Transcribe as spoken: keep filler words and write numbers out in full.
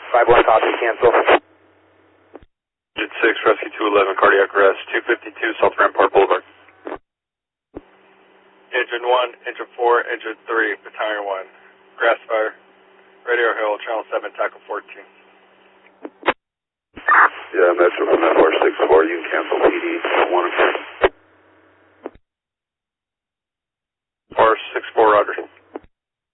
five one copy, cancel. Engine six, rescue two eleven, cardiac arrest, two fifty-two South Rampart Boulevard. Engine one, engine four, engine three, battalion one, grass fire, Radio Hill, channel seven, tackle fourteen. Yeah, Metro from F R six four, you can cancel P D one.